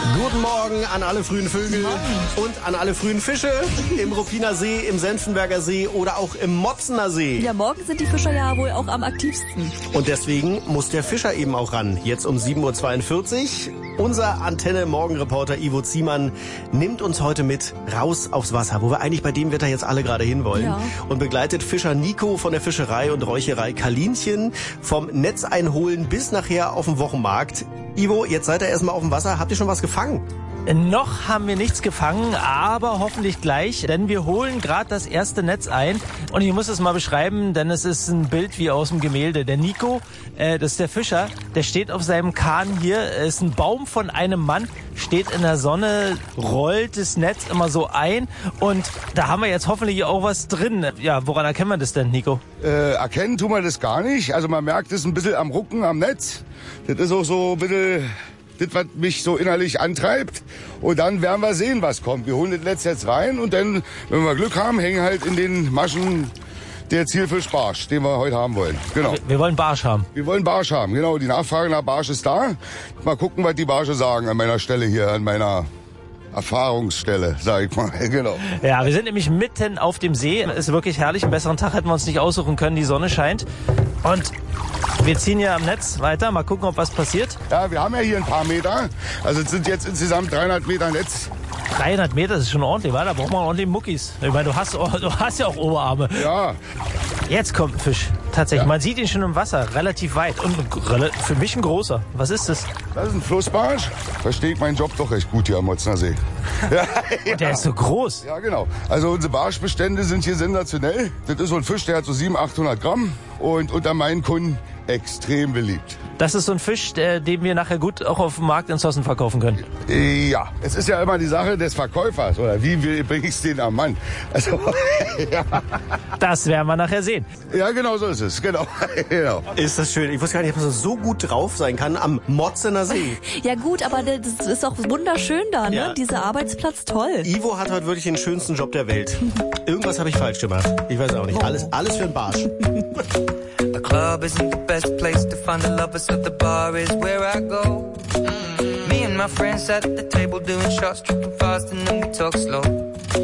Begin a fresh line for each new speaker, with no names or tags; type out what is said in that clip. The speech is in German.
Guten Morgen an alle frühen Vögel und an alle frühen Fische im Ruppiner See, im Senftenberger See oder auch im Motzener See.
Ja, morgen sind die Fischer ja wohl auch am aktivsten.
Und deswegen muss der Fischer eben auch ran. Jetzt um 7.42 Uhr. Unser Antenne-Morgenreporter Ivo Ziemann nimmt uns heute mit raus aufs Wasser, wo wir eigentlich bei dem Wetter jetzt alle gerade hinwollen.
Ja.
Und begleitet Fischer Nico von der Fischerei und Räucherei Kalinchen vom Netz einholen bis nachher auf dem Wochenmarkt. Ivo, jetzt seid ihr erstmal auf dem Wasser. Habt ihr schon was gefangen?
Noch haben wir nichts gefangen, aber hoffentlich gleich, denn wir holen gerade das erste Netz ein. Und ich muss es mal beschreiben, denn es ist ein Bild wie aus dem Gemälde. Der Nico, das ist der Fischer, der steht auf seinem Kahn hier, ist ein Baum von einem Mann, steht in der Sonne, rollt das Netz immer so ein und da haben wir jetzt hoffentlich auch was drin. Ja, woran erkennen wir das denn, Nico?
Erkennen tun wir das gar nicht. Also man merkt es ein bisschen am Rucken, am Netz. Das ist auch so ein bisschen das, was mich so innerlich antreibt. Und dann werden wir sehen, was kommt. Wir holen das Netz jetzt rein und dann, wenn wir Glück haben, hängen halt in den Maschen der Zielfisch Barsch, den wir heute haben wollen. Genau.
Wir wollen Barsch haben.
Wir wollen Barsch haben, genau. Die Nachfrage nach Barsch ist da. Mal gucken, was die Barsche sagen an meiner Stelle hier, an meiner Erfahrungsstelle, sag ich mal, genau.
Ja, wir sind nämlich mitten auf dem See. Ist wirklich herrlich. Einen besseren Tag hätten wir uns nicht aussuchen können. Die Sonne scheint. Und wir ziehen hier am Netz weiter. Mal gucken, ob was passiert.
Ja, wir haben ja hier ein paar Meter. Also es sind jetzt insgesamt 300 Meter Netz.
300 Meter, das ist schon ordentlich, wa? Da braucht man ordentlich Muckis. Ich meine, du hast ja auch Oberarme.
Ja.
Jetzt kommt ein Fisch. Tatsächlich,
Ja.
Man sieht ihn schon im Wasser, relativ weit. Und für mich ein großer. Was ist das?
Das ist ein Flussbarsch. Verstehe ich meinen Job doch recht gut hier am Motzener See. Ja,
Und der ist so groß.
ja, genau. Also unsere Barschbestände sind hier sensationell. Das ist so ein Fisch, der hat so 700, 800 Gramm und unter meinen Kunden extrem beliebt.
Das ist so ein Fisch, den wir nachher gut auch auf dem Markt in Zossen verkaufen können.
Ja, es ist ja immer die Sache des Verkäufers. Oder wie bringe ich es den am Mann? Also, ja.
Das werden wir nachher sehen.
Ja, genau so ist es. Genau. Genau.
Ist das schön. Ich wusste gar nicht, dass man so gut drauf sein kann am Motzener See.
Ja gut, aber das ist auch wunderschön da, ne?
Ja.
Dieser Arbeitsplatz, toll.
Ivo hat heute wirklich den schönsten Job der Welt. Irgendwas habe ich falsch gemacht. Ich weiß auch nicht. Alles für den Barsch.
The club isn't the best place to find the lovers, so the bar is where I go. Me and my friends at the table doing shots, tripping fast, and then we talk slow.